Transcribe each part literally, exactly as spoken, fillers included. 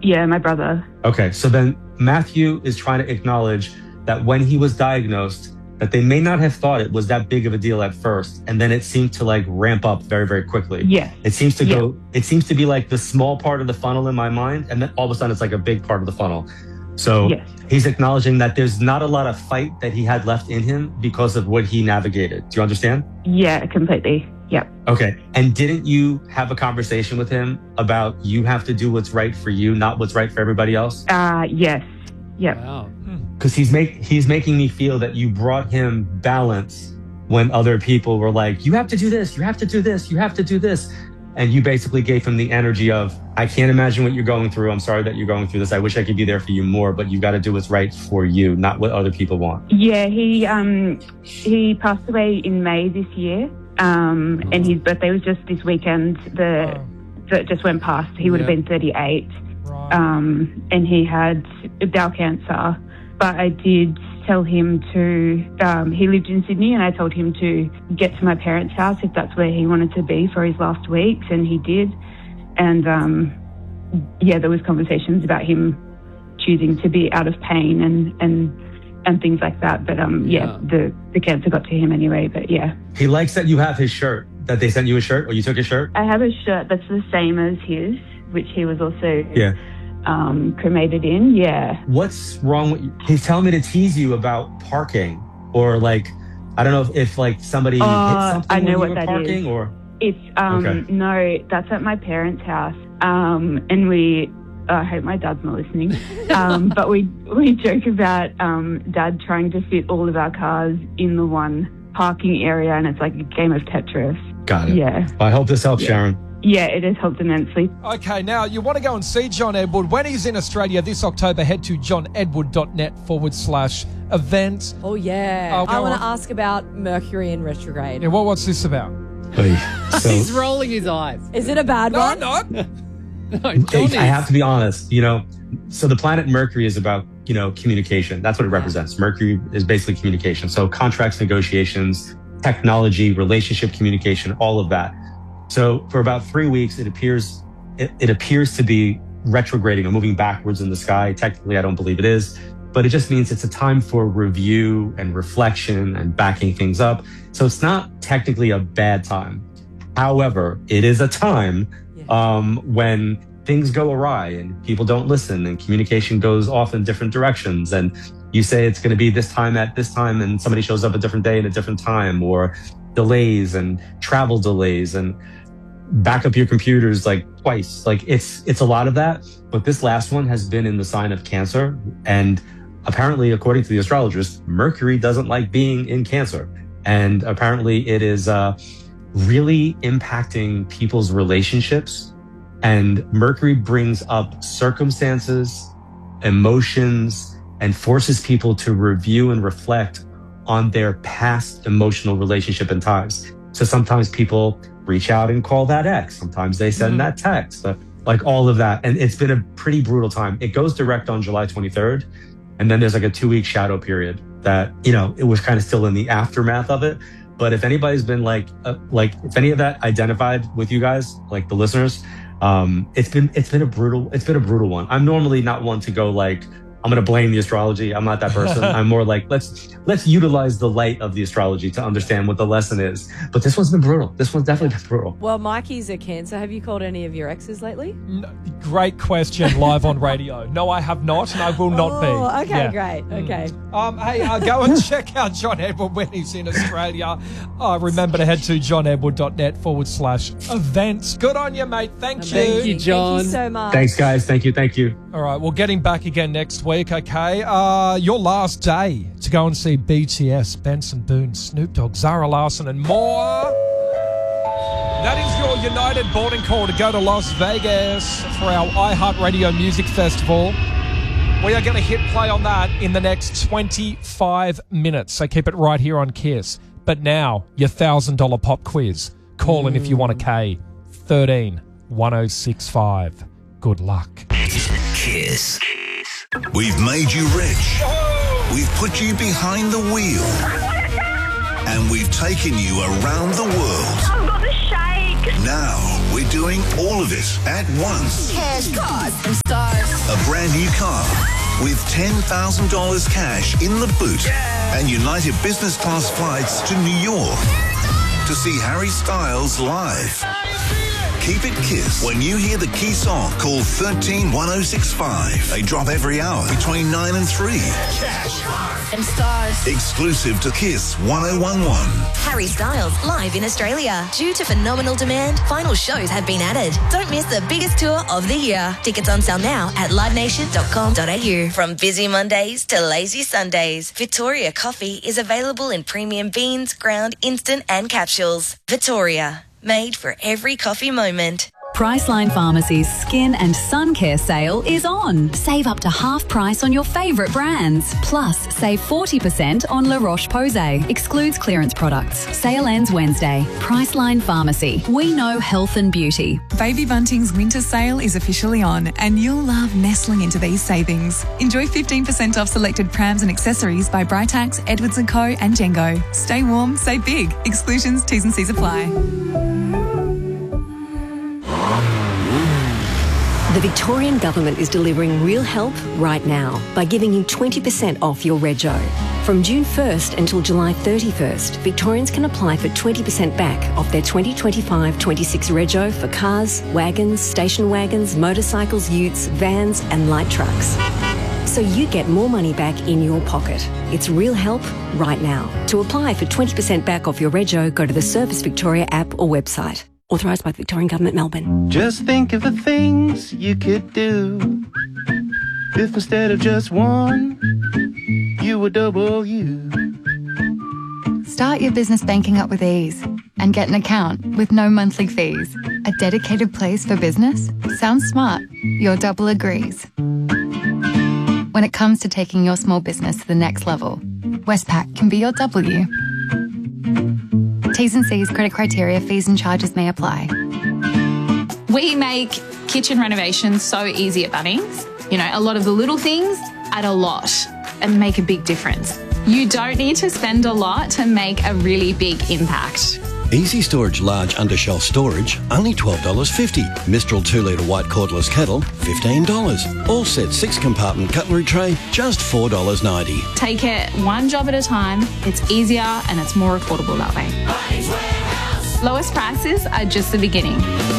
Yeah, my brother. Okay, so then Matthew is trying to acknowledge that when he was diagnosed, that they may not have thought it was that big of a deal at first, and then it seemed to like ramp up very, very quickly. Yes. It seems to Yeah. go, it seems to be like the small part of the funnel in my mind, and then all of a sudden it's like a big part of the funnel. So Yes. he's acknowledging that there's not a lot of fight that he had left in him because of what he navigated. Do you understand? Yeah, completely. Yep. Okay. And didn't you have a conversation with him about you have to do what's right for you, not what's right for everybody else? Uh, yes. Yep. Wow. Because he's make he's making me feel that you brought him balance when other people were like, you have to do this, you have to do this, you have to do this. And you basically gave him the energy of, I can't imagine what you're going through. I'm sorry that you're going through this. I wish I could be there for you more, but you got to do what's right for you, not what other people want. Yeah, he um he passed away in May this year. Um, and his birthday was just this weekend. The Oh. that just went past. He would have Yeah. been thirty-eight. Right. Um, and he had bowel cancer. But I did tell him to, um, he lived in Sydney, and I told him to get to my parents' house if that's where he wanted to be for his last weeks, and he did. And, um, yeah, there was conversations about him choosing to be out of pain and, and, and things like that. But, um, yeah, Yeah. the, the cancer got to him anyway, but yeah. He likes that you have his shirt, that they sent you a shirt, or you took his shirt? I have a shirt that's the same as his, which he was also Yeah. um, cremated in, yeah. What's wrong with you? He's telling me to tease you about parking, or like, I don't know if, if like somebody Uh, hit something I know when what you were that parking, is. or It's, um, Okay. no, that's at my parents' house. Um, and we, I hope my dad's not listening. Um, but we, we joke about, um, Dad trying to fit all of our cars in the one parking area, and it's like a game of Tetris. got it. Yeah. Well, I hope this helps, Yeah. Sharon. Yeah, it has helped immensely. Okay, now you want to go and see John Edward when he's in Australia this October. Head to johnedward.net forward slash events. Oh, yeah. Oh, go I want on. to ask about Mercury in retrograde. Yeah, what, what's this about? Oy. So, He's rolling his eyes. Is it a bad No, one? no. No, John I have is. to be honest, you know, so the planet Mercury is about, you know, communication. That's what it represents. Mercury is basically communication. So contracts, negotiations, technology, relationship communication, all of that. So for about three weeks, it appears it, it appears to be retrograding or moving backwards in the sky. Technically, I don't believe it is, but it just means it's a time for review and reflection and backing things up. So it's not technically a bad time. However, it is a time um, when things go awry and people don't listen and communication goes off in different directions. And you say it's going to be this time at this time, and somebody shows up a different day at a different time, or delays and travel delays and back up your computers like twice. Like it's it's a lot of that. But this last one has been in the sign of Cancer, and apparently, according to the astrologers, Mercury doesn't like being in Cancer, and apparently it is uh, really impacting people's relationships. And Mercury brings up circumstances, emotions, and forces people to review and reflect on their past emotional relationship and times. So sometimes people reach out and call that ex. Sometimes they send Mhm. that text, uh, like all of that. And it's been a pretty brutal time. It goes direct on July twenty-third. And then there's like a two week shadow period that, you know, it was kind of still in the aftermath of it. But if anybody's been like, uh, like if any of that identified with you guys, like the listeners, um, it's been, it's been a brutal, it's been a brutal one. I'm normally not one to go like, I'm going to blame the astrology. I'm not that person. I'm more like, let's let's utilize the light of the astrology to understand what the lesson is. But this one's been brutal. This one's definitely been brutal. Well, Mikey's a Cancer. Have you called any of your exes lately? No, great question live on radio. No, I have not, and I will not be. Oh, okay, Yeah. great. Okay. Um, hey, uh, go and check out John Edward when he's in Australia. Uh, remember to head to johnedward.net forward slash events. Good on you, mate. Thank you. Thank you, John. Thank you so much. Thanks, guys. Thank you. Thank you. All right, well, getting back again next week, okay? Uh, your last day to go and see B T S, Benson Boone, Snoop Dogg, Zara Larsson, and more. That is your United boarding call to go to Las Vegas for our iHeartRadio Music Festival. We are going to hit play on that in the next twenty-five minutes, so keep it right here on KISS. But now, your one thousand dollars pop quiz. Call in if you want a K. thirteen one oh six five. Good luck. KISS. We've made you rich. We've put you behind the wheel. And we've taken you around the world. I've got the shake. Now we're doing all of it at once. Cash, cars, and stars. new car with ten thousand dollars cash in the boot and United Business Class flights to New York to see Harry Styles live. Keep it KISS. When you hear the key song, call thirteen one oh six five. They drop every hour between nine and three. Cash and stars. Exclusive to KISS one oh one one. Harry Styles live in Australia. Due to phenomenal demand, final shows have been added. Don't miss the biggest tour of the year. Tickets on sale now at live nation dot com dot a u. From busy Mondays to lazy Sundays, Victoria Coffee is available in premium beans, ground, instant and capsules. Victoria, made for every coffee moment. Priceline Pharmacy's Skin and Sun Care sale is on. Save up to half price on your favourite brands. Plus, save forty percent on La Roche-Posay. Excludes clearance products. Sale ends Wednesday. Priceline Pharmacy. We know health and beauty. Baby Bunting's winter sale is officially on, and you'll love nestling into these savings. Enjoy fifteen percent off selected prams and accessories by Britax, Edwards and Co and Jengo. Stay warm, save big. Exclusions, T's and C's apply. The Victorian Government is delivering real help right now by giving you twenty percent off your rego. From June first until July thirty-first, Victorians can apply for twenty percent back off their twenty twenty-five twenty-six rego for cars, wagons, station wagons, motorcycles, utes, vans and light trucks. So you get more money back in your pocket. It's real help right now. To apply for twenty percent back off your rego, go to the Service Victoria app or website. Authorised by the Victorian Government, Melbourne. Just think of the things you could do if instead of just one, you were double you. Start your business banking up with ease and get an account with no monthly fees. A dedicated place for business? Sounds smart. Your double agrees. When it comes to taking your small business to the next level, Westpac can be your W. T's and C's, credit criteria, fees and charges may apply. We make kitchen renovations so easy at Bunnings. You know, a lot of the little things add a lot and make a big difference. You don't need to spend a lot to make a really big impact. Easy Storage Large Undershelf Storage, only twelve dollars fifty. Mistral two litre white cordless kettle, fifteen dollars. All set six compartment cutlery tray, just four dollars ninety. Take it one job at a time. It's easier and it's more affordable that way. Lowest prices are just the beginning.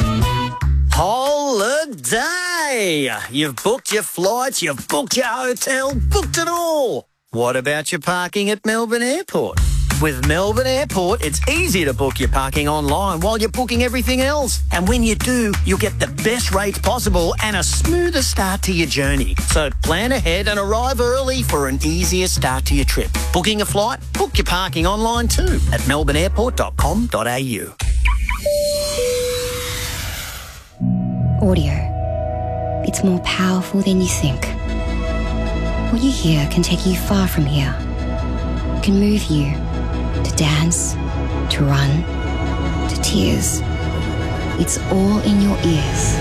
Holiday! You've booked your flights, you've booked your hotel, booked it all. What about your parking at Melbourne Airport? With Melbourne Airport, it's easy to book your parking online while you're booking everything else. And when you do, you'll get the best rates possible and a smoother start to your journey. So plan ahead and arrive early for an easier start to your trip. Booking a flight? Book your parking online too at melbourne airport dot com dot a u. Audio. It's more powerful than you think. What you hear can take you far from here. It can move you. To dance, to run, to tears. It's all in your ears.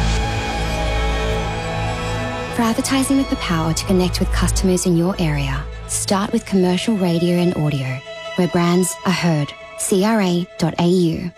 For advertising with the power to connect with customers in your area, start with commercial radio and audio, where brands are heard. C R A dot A U.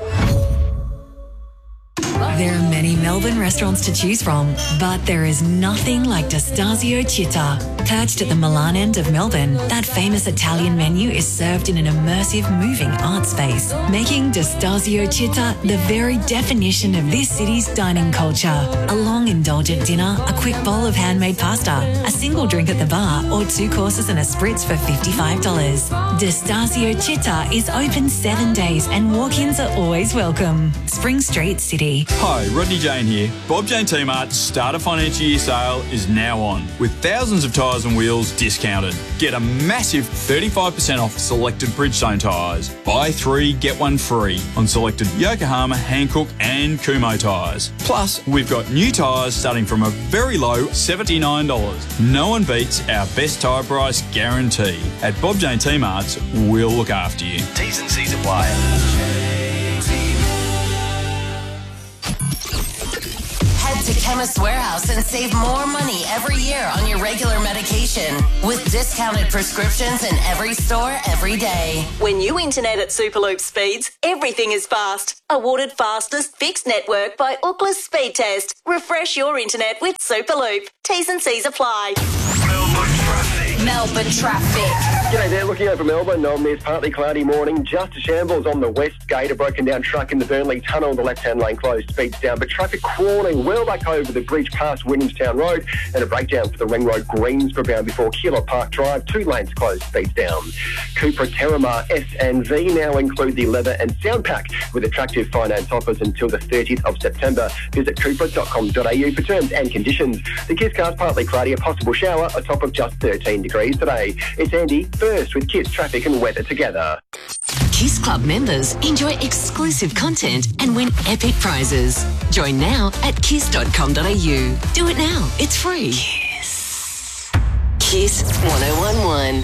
There are many Melbourne restaurants to choose from, but there is nothing like D'Estasio Città. Perched at the Milan end of Melbourne, that famous Italian menu is served in an immersive, moving art space, making D'Estasio Città the very definition of this city's dining culture. A long, indulgent dinner, a quick bowl of handmade pasta, a single drink at the bar, or two courses and a spritz for fifty-five dollars. D'Estasio Città is open seven days and walk-ins are always welcome. Spring Street, City. Hi, Rodney Jane here. Bob Jane T-Mart's Starter Financial Year sale is now on, with thousands of tyres and wheels discounted. Get a massive thirty-five percent off selected Bridgestone tyres. Buy three, get one free on selected Yokohama, Hankook and Kumho tyres. Plus, we've got new tyres starting from a very low seventy-nine dollars. No one beats our best tyre price guarantee. At Bob Jane T-Mart's, we'll look after you. T's and C's apply. Head to Chemist Warehouse and save more money every year on your regular medication with discounted prescriptions in every store every day. When you internet at Superloop speeds, everything is fast. Awarded fastest fixed network by Ookla Speed Test. Refresh your internet with Superloop. T's and C's apply. Melbourne traffic. G'day there, looking over Melbourne on this partly cloudy morning. Just a shambles on the west gate, a broken down truck in the Burnley Tunnel, the left-hand lane closed, speeds down, but traffic crawling well back over the bridge past Williamstown Road, and a breakdown for the Ring Road Greensboro bound before Keilor Park Drive, two lanes closed, speeds down. Cupra Terramar S and V now include the leather and sound pack with attractive finance offers until the thirtieth of September. Visit cupra dot com dot a u for terms and conditions. The Kiss car's partly cloudy, a possible shower, a top of just thirteen degrees today. It's Andy, first with Kiss traffic and weather together. Kiss Club members enjoy exclusive content and win epic prizes. Join now at kiss dot com dot a u. Do it now. It's free. Kiss. Kiss one oh one one.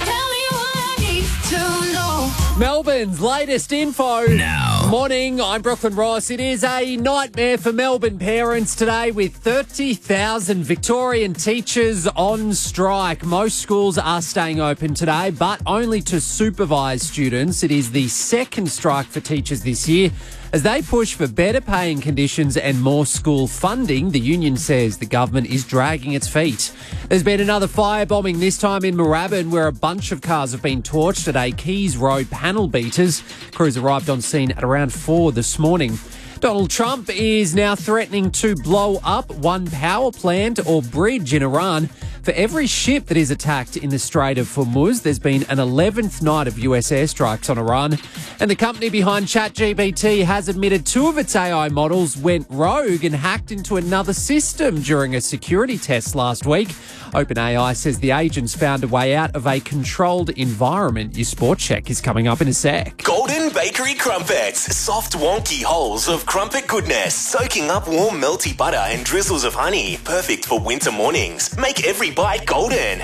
Melbourne's latest info. Now. Morning, I'm Brooklyn Ross. It is a nightmare for Melbourne parents today with thirty thousand Victorian teachers on strike. Most schools are staying open today, but only to supervise students. It is the second strike for teachers this year. As they push for better paying conditions and more school funding, the union says the government is dragging its feet. There's been another firebombing, this time in Moorabbin, where a bunch of cars have been torched at a Keys Road panel beaters. Crews arrived on scene at around four this morning. Donald Trump is now threatening to blow up one power plant or bridge in Iran. For every ship that is attacked in the Strait of Hormuz, there's been an eleventh night of U S airstrikes on Iran. And the company behind ChatGPT has admitted two of its A I models went rogue and hacked into another system during a security test last week. OpenAI says the agents found a way out of a controlled environment. Your sport check is coming up in a sec. Golden Bakery Crumpets. Soft, wonky holes of crumpet goodness, soaking up warm, melty butter and drizzles of honey. Perfect for winter mornings. Make every bite golden.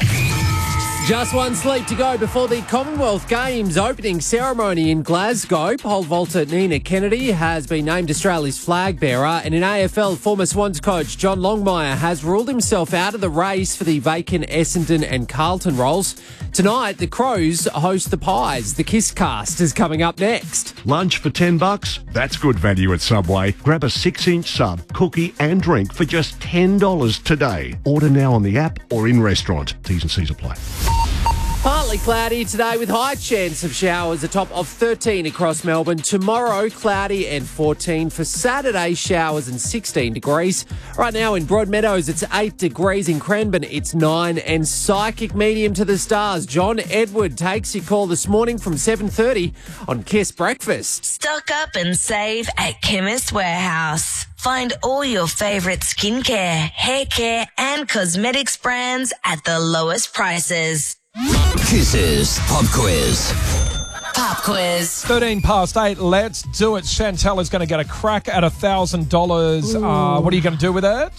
Just one sleep to go before the Commonwealth Games opening ceremony in Glasgow. Pole vaulter Nina Kennedy has been named Australia's flag bearer, and in A F L, former Swans coach John Longmire has ruled himself out of the race for the vacant Essendon and Carlton roles. Tonight, the Crows host the Pies. The Kiss Cast is coming up next. Lunch for ten bucks? That's good value at Subway. Grab a six-inch sub, cookie and drink for just ten dollars today. Order now on the app or in restaurant. T's and C's apply. Partly cloudy today with high chance of showers, a top of thirteen across Melbourne. Tomorrow, cloudy and fourteen. For Saturday, showers and sixteen degrees. Right now in Broadmeadows, it's eight degrees. In Cranbourne, it's nine. And psychic medium to the stars, John Edward, takes your call this morning from seven thirty on Kiss Breakfast. Stock up and save at Chemist Warehouse. Find all your favourite skincare, hair care and cosmetics brands at the lowest prices. Kiss's Pop Quiz. Pop Quiz. thirteen past eight. Let's do it. Chantel is going to get a crack at one thousand dollars. Uh, what are you going to do with it?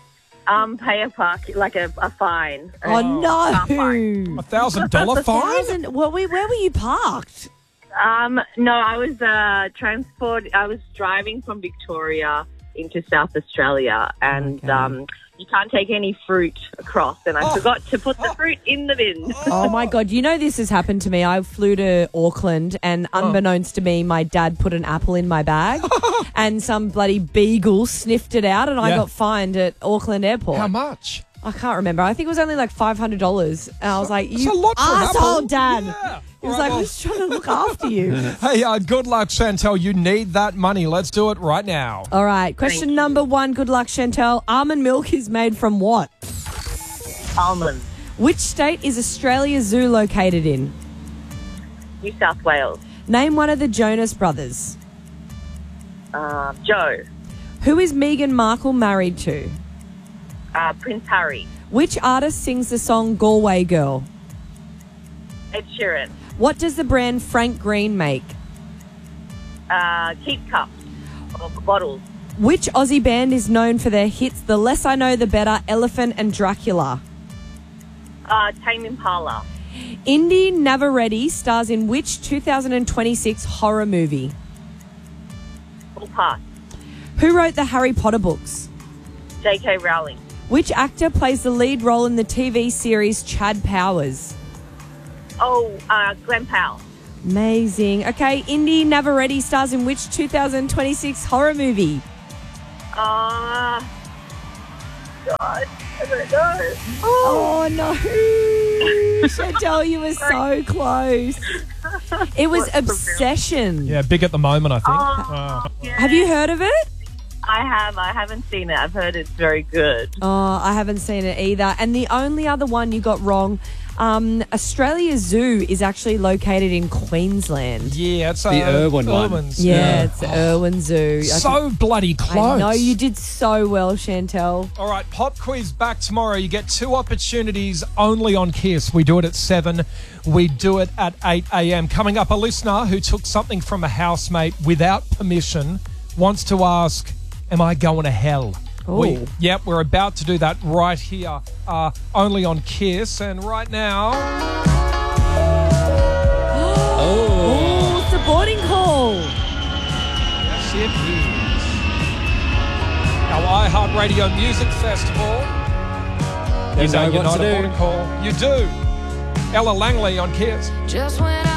Um, pay a park, like a, a fine. Oh, no. A one thousand dollars fine? Thousand, well, we, where were you parked? Um, no, I was uh, transport. I was driving from Victoria into South Australia, and Okay. um, you can't take any fruit across, and I forgot to put the fruit in the bin. Oh, my God. You know this has happened to me. I flew to Auckland, and unbeknownst to me, my dad put an apple in my bag, and some bloody beagle sniffed it out, and I Yeah. got fined at Auckland Airport. How much? I can't remember. I think it was only like five hundred dollars. And I was like, That's you a lot for an asshole, apple. Dad. Yeah. He was All right, like, I well- was trying to look after you. Hey, uh, good luck, Chantel. You need that money. Let's do it right now. All right. Question number one. Good luck, Chantel. Almond milk is made from what? Almonds. Which state is Australia Zoo located in? New South Wales. Name one of the Jonas brothers. Uh, Joe. Who is Meghan Markle married to? Uh, Prince Harry. Which artist sings the song Galway Girl? Ed Sheeran. What does the brand Frank Green make? Uh, keep cups or bottles. Which Aussie band is known for their hits The Less I Know The Better, Elephant and Dracula? Uh, Tame Impala. Indy Navareddy stars in which two thousand twenty-six horror movie? All pass. Who wrote the Harry Potter books? J K Rowling. Which actor plays the lead role in the T V series Chad Powers? Oh, uh, Glenn Powell. Amazing. Okay, Indy Navarrete stars in which two thousand twenty-six horror movie? Uh, God, I don't know. Oh, no. Chantel, you were so close. It was Obsession. Yeah, big at the moment, I think. Oh, Oh. yeah. Have you heard of it? I have. I haven't seen it. I've heard it's very good. Oh, I haven't seen it either. And the only other one you got wrong, um, Australia Zoo is actually located in Queensland. Yeah, it's uh, The Irwin one. Irwin's. Yeah, Yeah. it's Irwin Zoo. I So think- bloody close. I know, you did so well, Chantel. All right, pop quiz back tomorrow. You get two opportunities only on Kiss. We do it at seven. We do it at eight a.m. Coming up, a listener who took something from a housemate without permission wants to ask, am I going to hell? We, yep, we're about to do that right here, uh, only on Kiss. And right now... Oh, it's a boarding call. Yes, it is. Our iHeartRadio Music Festival. There's know our what to United do. Boarding Call. You do. Ella Langley on Kiss. Just when I